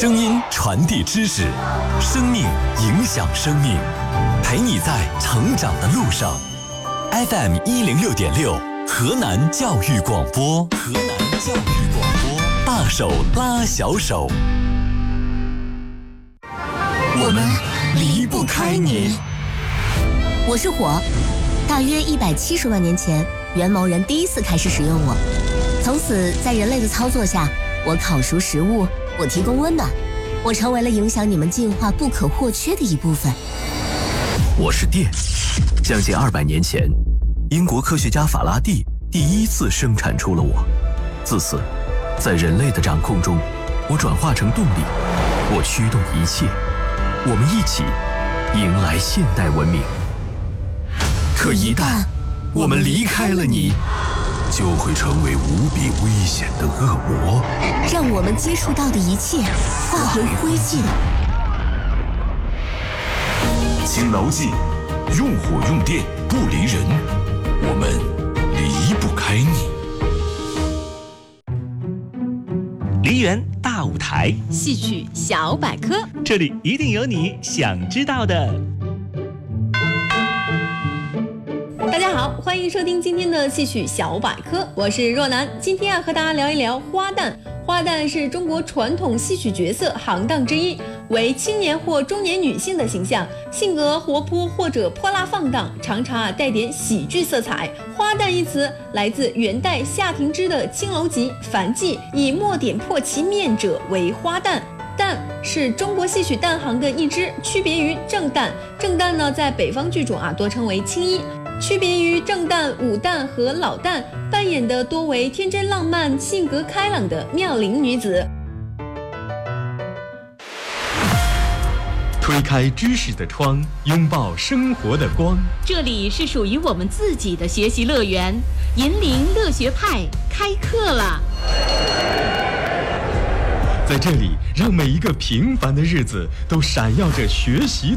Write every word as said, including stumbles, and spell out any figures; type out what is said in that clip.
声音传递知识，生命影响生命，陪你在成长的路上。F M 一零六点六，河南教育广播，河南教育广播，大手拉小手，我们离不开你。 我是火，大约一百七十万年前，元谋人第一次开始使用我，从此在人类的操作下，我烤熟食物，我提供温暖，我成为了影响你们进化不可或缺的一部分。 我是电，将近二百年前，英国科学家法拉第第一次生产出了我。自此，在人类的掌控中，我转化成动力，我驱动一切，我们一起迎来现代文明。可一旦我们离开了你，就会成为无比危险的恶魔， 让我们接触到的一切化为灰烬。 请牢记，用火用电不离人，我们离不开你。 梨园大舞台， 戏曲小百科， 这里一定有你想知道的。 大家好，欢迎收听今天的戏曲小百科，我是若楠。今天要和大家聊一聊花旦。花旦是中国传统戏曲角色行当之一，为青年或中年女性的形象，性格活泼或者泼辣放荡，常常啊带点喜剧色彩。花旦一词来自元代夏廷之的《青楼集·凡记》，以墨点破其面者为花旦。旦是中国戏曲旦行的一支，区别于正旦。正旦呢，在北方剧种啊多称为青衣。区别于正旦、武旦和老旦，扮演的多为天真浪漫、性格开朗的妙龄女子。 推开知识的窗，拥抱生活的光。 这里是属于我们自己的学习乐园，银铃乐学派开课了。 在这里，让每一个平凡的日子都闪耀着学习